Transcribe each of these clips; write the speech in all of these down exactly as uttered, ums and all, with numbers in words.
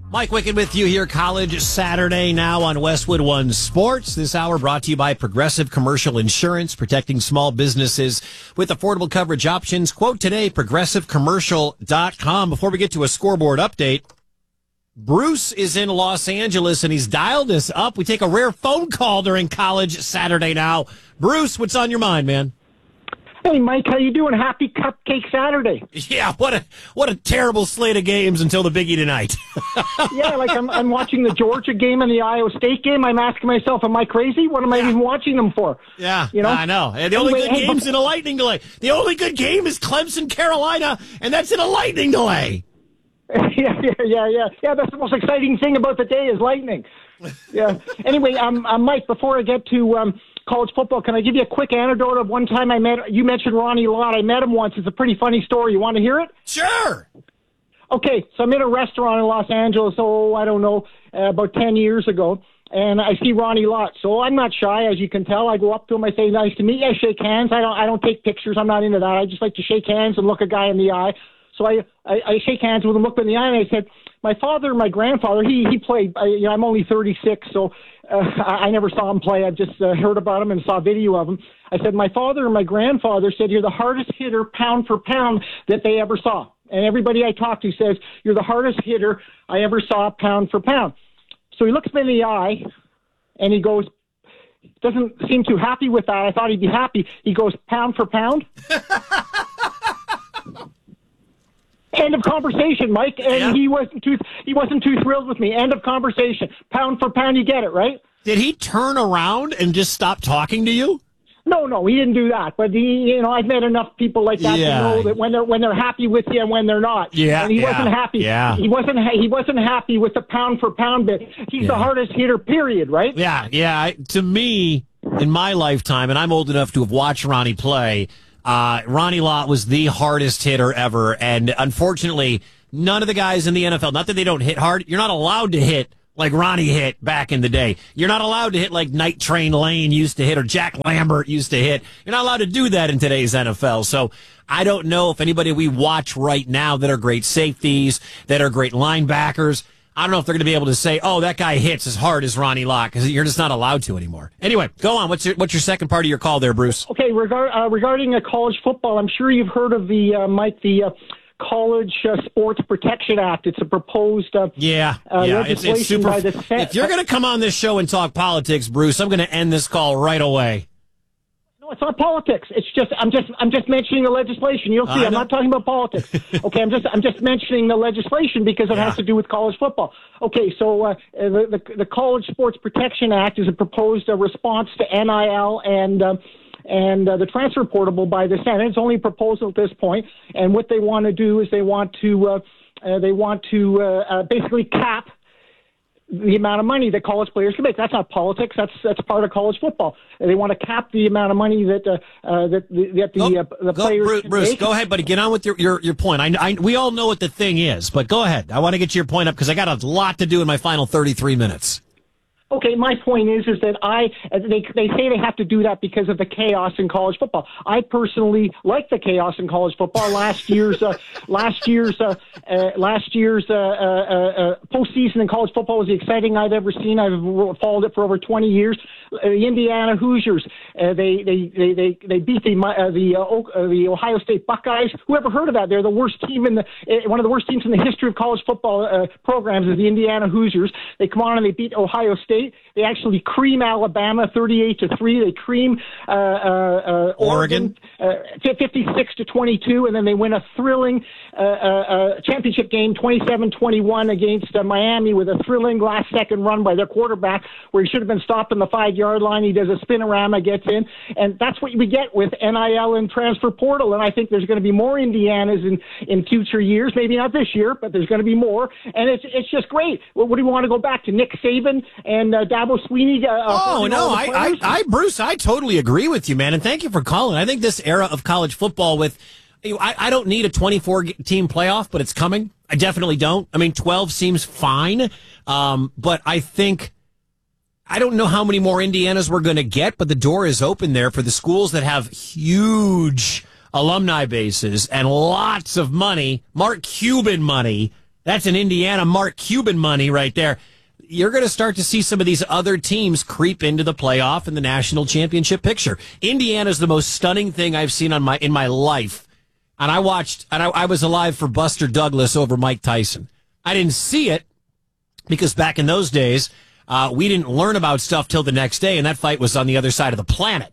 Mike Wicked with you here, College Saturday now on Westwood One Sports. This hour brought to you by Progressive Commercial Insurance, protecting small businesses with affordable coverage options. Quote today, progressive commercial dot com. Before we get to a scoreboard update, Bruce is in Los Angeles and he's dialed us up. We take a rare phone call during College Saturday now. Bruce, what's on your mind, man? Hey, Mike, how you doing? Happy Cupcake Saturday. Yeah, what a what a terrible slate of games until the biggie tonight. Yeah, like I'm I'm watching the Georgia game and the Iowa State game. I'm asking myself, am I crazy? What am I Yeah. even watching them for? Yeah, you know, I know. And the only Anyway, good hey, game's but- in a lightning delay. The only good game is Clemson, Carolina, and that's in a lightning delay. yeah, yeah, yeah, yeah. Yeah, that's the most exciting thing about the day is lightning. Yeah. Anyway, um, uh, Mike, before I get to um, college football, can I give you a quick anecdote of one time I met, you mentioned Ronnie Lott. I met him once. It's a pretty funny story. You want to hear it? Sure. Okay, so I'm in a restaurant in Los Angeles, oh, I don't know, uh, about ten years ago, and I see Ronnie Lott. So I'm not shy, as you can tell. I go up to him, I say, nice to meet you, I shake hands. I don't I don't take pictures. I'm not into that. I just like to shake hands and look a guy in the eye. So I, I, I shake hands with him, look him in the eye, and I said, my father and my grandfather, he he played, I, you know, I'm only thirty-six, so uh, I, I never saw him play. I've just uh, heard about him and saw video of him. I said, my father and my grandfather said you're the hardest hitter pound for pound that they ever saw. And everybody I talk to says, you're the hardest hitter I ever saw pound for pound. So he looks me in the eye, and he goes, doesn't seem too happy with that. I thought he'd be happy. He goes, pound for pound? End of conversation, Mike. And Yeah. he wasn't too he wasn't too thrilled with me. End of conversation. Pound for pound, you get it, right? Did he turn around and just stop talking to you? No, no, he didn't do that. But he, you know, I've met enough people like that Yeah. to know that when they're when they're happy with you and when they're not. Yeah, and he yeah, wasn't happy. yeah. He wasn't ha- he wasn't happy with the pound for pound bit. He's Yeah. the hardest hitter, period, right? Yeah, yeah. I- To me, in my lifetime, and I'm old enough to have watched Ronnie play, uh, Ronnie Lott was the hardest hitter ever. And unfortunately, none of the guys in the N F L, not that they don't hit hard, you're not allowed to hit like Ronnie hit back in the day. You're not allowed to hit like Night Train Lane used to hit or Jack Lambert used to hit. You're not allowed to do that in today's N F L. So I don't know if anybody we watch right now that are great safeties, that are great linebackers, I don't know if they're going to be able to say, oh, that guy hits as hard as Ronnie Lott, because you're just not allowed to anymore. Anyway, go on. What's your, what's your second part of your call there, Bruce? Okay, regard, uh, regarding uh, college football, I'm sure you've heard of the, uh, Mike, the uh, College uh, Sports Protection Act. It's a proposed uh, Yeah, uh, yeah. It's, legislation it's super. by the Senate. If you're going to come on this show and talk politics, Bruce, I'm going to end this call right away. No, it's not politics. It's just I'm just I'm just mentioning the legislation. You'll see. I I'm know. not talking about politics. Okay, I'm just I'm just mentioning the legislation because it Yeah. has to do with college football. Okay, so uh, the, the the College Sports Protection Act is a proposed uh, response to N I L and. Uh, and uh, the transfer portable by the Senate. It's only a proposal at this point, and what they want to do is they want to uh, uh, they want to uh, uh, basically cap the amount of money that college players can make. That's not politics. That's that's part of college football. And they want to cap the amount of money that uh, uh, that the, that the, Go- uh, the go, players Bruce, can Bruce, make. go ahead, buddy. Get on with your, your, your point. I, I, we all know what the thing is, but go ahead. I want to get your point up because I got a lot to do in my final thirty-three minutes. Okay, my point is is that I they they say they have to do that because of the chaos in college football. I personally like the chaos in college football. Last year's uh, last year's uh, uh, last year's uh, uh, uh, postseason in college football was the exciting I've ever seen. I've followed it for over twenty years. Uh, the Indiana Hoosiers uh, they, they they they they beat the uh, the uh, Oak, uh, the Ohio State Buckeyes. Who ever heard of that? They're the worst team in the uh, one of the worst teams in the history of college football uh, programs is the Indiana Hoosiers. They come on and they beat Ohio State. They actually cream Alabama thirty-eight to three. They cream uh, uh, uh, Oregon, Oregon uh, fifty-six to twenty-two, and then they win a thrilling uh, uh, championship game twenty-seven twenty-one against uh, Miami with a thrilling last-second run by their quarterback where he should have been stopped on the five-yard line. He does a spinorama, gets in, and that's what we get with N I L and transfer portal. And I think there's going to be more Indianas in, in future years. Maybe not this year, but there's going to be more, and it's it's just great. What, what do you want to go back to? Nick Saban and uh, Dabo Sweeney? Uh, Oh, no, I, I, I, Bruce, I totally agree with you, man. And thank you for calling. I think this era of college football with, I, I don't need a twenty-four team playoff, but it's coming. I definitely don't. I mean, twelve seems fine. Um, but I think, I don't know how many more Indianas we're going to get, but the door is open there for the schools that have huge alumni bases and lots of money, Mark Cuban money, That's an Indiana Mark Cuban money right there. You're going to start to see some of these other teams creep into the playoff and the national championship picture. Indiana's the most stunning thing I've seen on my in my life. And I watched, and I, I was alive for Buster Douglas over Mike Tyson. I didn't see it because back in those days, uh, we didn't learn about stuff till the next day, and that fight was on the other side of the planet.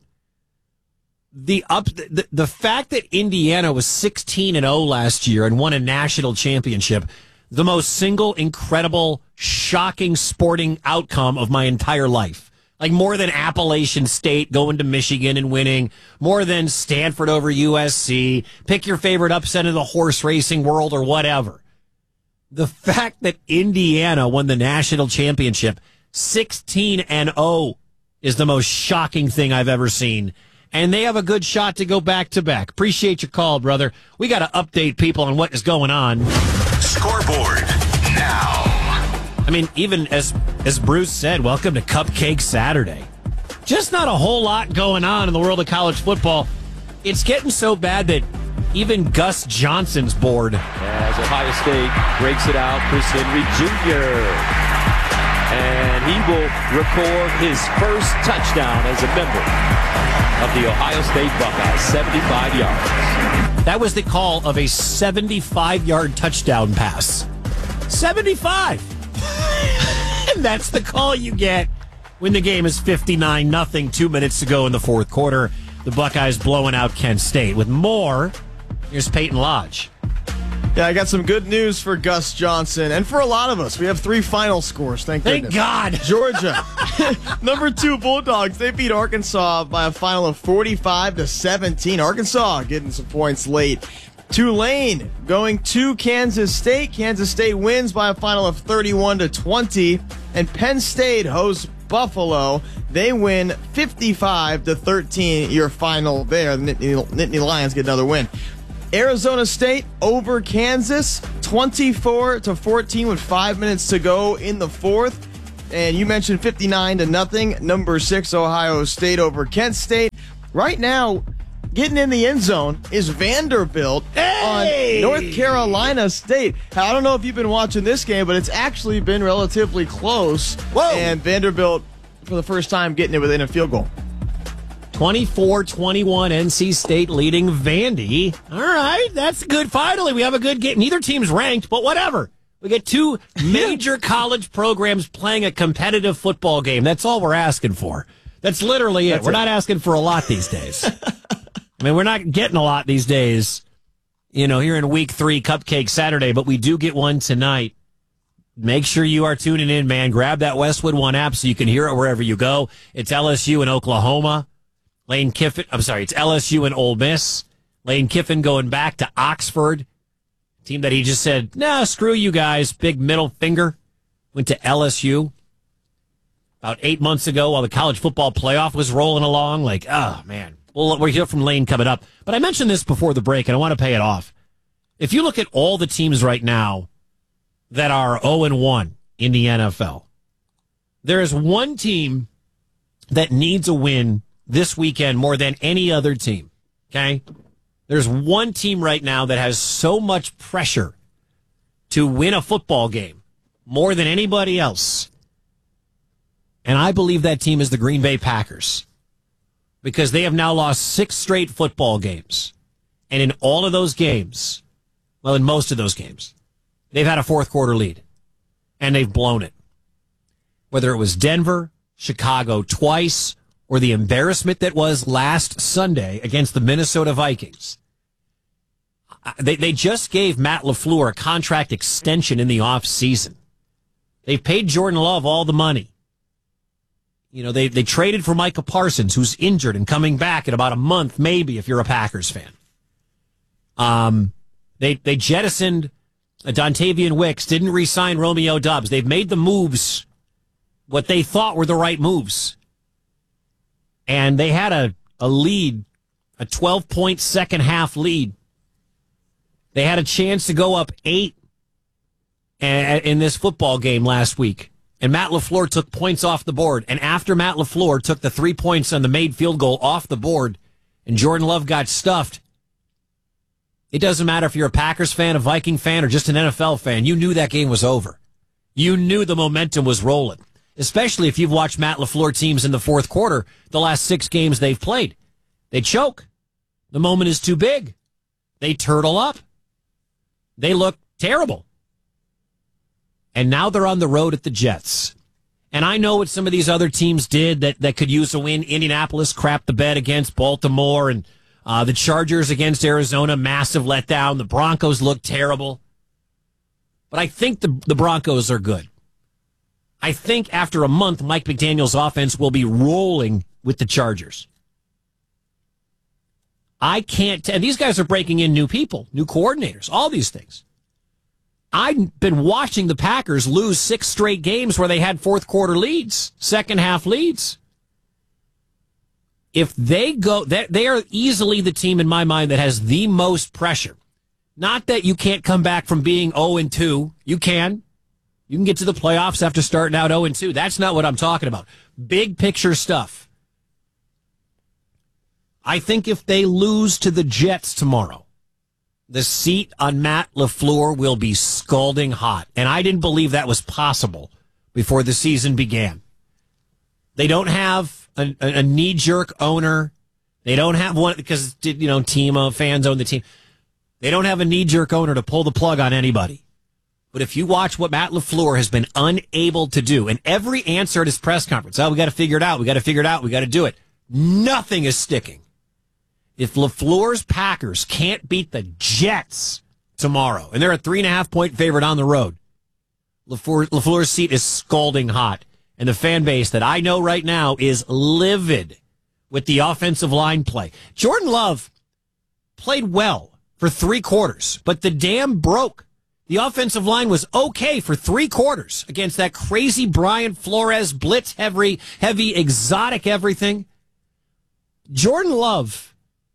The up the, the fact that Indiana was sixteen and oh last year and won a national championship, the most single, incredible, shocking sporting outcome of my entire life. Like more than Appalachian State going to Michigan and winning, more than Stanford over U S C, pick your favorite upset in the horse racing world or whatever. The fact that Indiana won the national championship sixteen and oh is the most shocking thing I've ever seen. And they have a good shot to go back to back. Appreciate your call, brother. We got to update people on what is going on. Scoreboard now. I mean, even as as Bruce said, welcome to Cupcake Saturday. Just not a whole lot going on in the world of college football. It's getting so bad that even Gus Johnson's bored. As Ohio State breaks it out, Chris Henry Junior And he will record his first touchdown as a member of the Ohio State Buckeyes, seventy-five yards. That was the call of a seventy-five-yard touchdown pass. seventy-five. And that's the call you get when the game is fifty-nine nothing, two minutes to go in the fourth quarter. The Buckeyes blowing out Kent State. With more, here's Peyton Lodge. Yeah, I got some good news for Gus Johnson, and for a lot of us. We have three final scores, thank, thank goodness. God. Georgia, number two Bulldogs, they beat Arkansas by a final of forty-five to seventeen. Arkansas getting some points late. Tulane going to Kansas State. Kansas State wins by a final of thirty-one to twenty, and Penn State hosts Buffalo. They win fifty-five to thirteen. Your final there. The Nittany, Nittany Lions get another win. Arizona State over Kansas, twenty-four to fourteen with five minutes to go in the fourth. And you mentioned fifty-nine to nothing. Number six, Ohio State over Kent State. Right now, getting in the end zone is Vanderbilt hey! on North Carolina State. I don't know if you've been watching this game, but it's actually been relatively close. Whoa. And Vanderbilt, for the first time, getting it within a field goal. twenty-four twenty-one N C State leading Vandy. All right, that's good. Finally, we have a good game. Neither team's ranked, but whatever. We get two major college programs playing a competitive football game. That's all we're asking for. That's literally it. That's we're it. not asking for a lot these days. I mean, we're not getting a lot these days, you know, here in week three, Cupcake Saturday, but we do get one tonight. Make sure you are tuning in, man. Grab that Westwood One app so you can hear it wherever you go. It's L S U in Oklahoma. Lane Kiffin, I'm sorry, it's L S U and Ole Miss. Lane Kiffin going back to Oxford. Team that he just said, nah, screw you guys. Big middle finger. Went to L S U about eight months ago while the college football playoff was rolling along. Like, oh, man. Well, we'll hear from Lane coming up. But I mentioned this before the break, and I want to pay it off. If you look at all the teams right now that are oh and one in the N F L, there is one team that needs a win this weekend more than any other team, okay? There's one team right now that has so much pressure to win a football game more than anybody else. And I believe that team is the Green Bay Packers because they have now lost six straight football games. And in all of those games, well, in most of those games, they've had a fourth quarter lead and they've blown it. Whether it was Denver, Chicago twice, or the embarrassment that was last Sunday against the Minnesota Vikings. They they just gave Matt LaFleur a contract extension in the offseason. They've paid Jordan Love all the money. You know, they, they traded for Micah Parsons, who's injured and coming back in about a month, maybe, if you're a Packers fan. Um, they, they jettisoned Dontavian Wicks, didn't re-sign Romeo Doubs. They've made the moves, what they thought were the right moves. And they had a, a lead, a twelve-point second-half lead. They had a chance to go up eight in this football game last week. And Matt LaFleur took points off the board. And after Matt LaFleur took the three points on the made field goal off the board and Jordan Love got stuffed, It doesn't matter if you're a Packers fan, a Viking fan, or just an N F L fan. You knew that game was over. You knew the momentum was rolling, especially if you've watched Matt LaFleur teams in the fourth quarter, the last six games they've played. They choke. The moment is too big. They turtle up. They look terrible. And now they're on the road at the Jets. And I know what some of these other teams did that, that could use a win. Indianapolis crapped the bed against Baltimore, and uh, the Chargers against Arizona, massive letdown. The Broncos look terrible. But I think the, the Broncos are good. I think after a month, Mike McDaniel's offense will be rolling with the Chargers. I can't, t- and these guys are breaking in new people, new coordinators, all these things. I've been watching the Packers lose six straight games where they had fourth quarter leads, second half leads. If they go, they are easily the team in my mind that has the most pressure. Not that you can't come back from being oh and two. You can. You can get to the playoffs after starting out oh and two. That's not what I'm talking about. Big picture stuff. I think if they lose to the Jets tomorrow, the seat on Matt LaFleur will be scalding hot. And I didn't believe that was possible before the season began. They don't have a, a, a knee-jerk owner. They don't have one, because, you know, team of fans own the team. They don't have a knee-jerk owner to pull the plug on anybody. But if you watch what Matt LaFleur has been unable to do, and every answer at his press conference, oh, we got to figure it out, we got to figure it out, we got to do it. Nothing is sticking. If LaFleur's Packers can't beat the Jets tomorrow, and they're a three and a half point favorite on the road, LaFleur, LaFleur's seat is scalding hot. And the fan base that I know right now is livid with the offensive line play. Jordan Love played well for three quarters, but the dam broke. The offensive line was okay for three quarters against that crazy Brian Flores blitz heavy, heavy, exotic everything. Jordan Love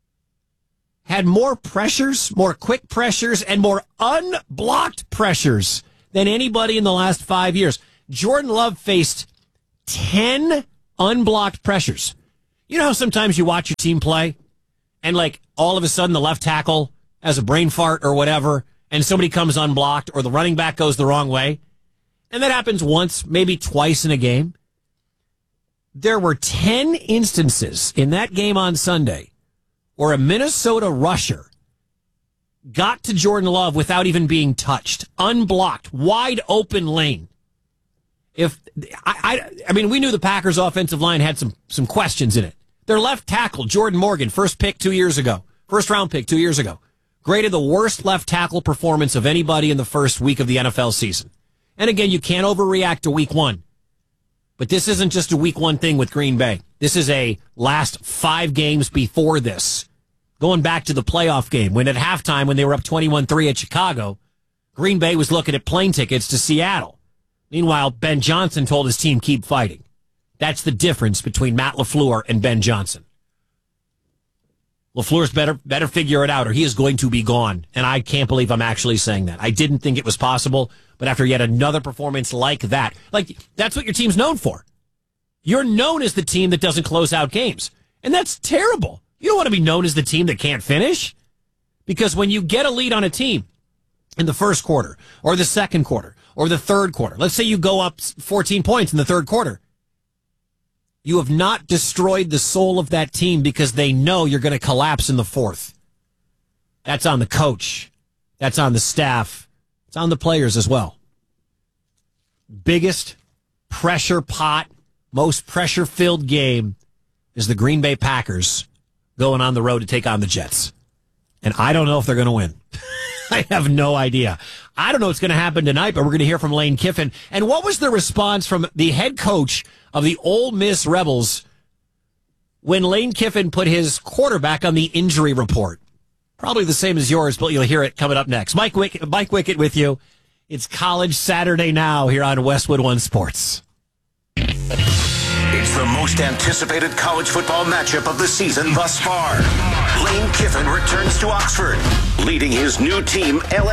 had more pressures, more quick pressures, and more unblocked pressures than anybody in the last five years. Jordan Love faced ten unblocked pressures. You know how sometimes you watch your team play, and like all of a sudden the left tackle has a brain fart or whatever, and somebody comes unblocked, or the running back goes the wrong way? And that happens once, maybe twice in a game. There were ten instances in that game on Sunday where a Minnesota rusher got to Jordan Love without even being touched, unblocked, wide open lane. If I, I, I mean, we knew the Packers' offensive line had some some questions in it. Their left tackle, Jordan Morgan, first pick two years ago, first round pick two years ago, graded the worst left tackle performance of anybody in the first week of the N F L season. And again, you can't overreact to week one. But this isn't just a week one thing with Green Bay. This is a last five games before this. Going back to the playoff game, when at halftime, when they were up twenty-one three at Chicago, Green Bay was looking at plane tickets to Seattle. Meanwhile, Ben Johnson told his team, keep fighting. That's the difference between Matt LaFleur and Ben Johnson. LaFleur's better, better figure it out, or he is going to be gone. And I can't believe I'm actually saying that. I didn't think it was possible, but after yet another performance like that, like, that's what your team's known for. You're known as the team that doesn't close out games. And that's terrible. You don't want to be known as the team that can't finish. Because when you get a lead on a team in the first quarter, or the second quarter, or the third quarter, let's say you go up fourteen points in the third quarter, you have not destroyed the soul of that team because they know you're going to collapse in the fourth. That's on the coach. That's on the staff. It's on the players as well. Biggest pressure pot, most pressure-filled game is the Green Bay Packers going on the road to take on the Jets. And I don't know if they're going to win. I have no idea. I don't know what's going to happen tonight, but we're going to hear from Lane Kiffin. And what was the response from the head coach of the Ole Miss Rebels when Lane Kiffin put his quarterback on the injury report? Probably the same as yours, but you'll hear it coming up next. Mike Wick- Mike Wickett with you. It's College Saturday now here on Westwood One Sports. It's the most anticipated college football matchup of the season thus far. Lane Kiffin returns to Oxford, leading his new team, L A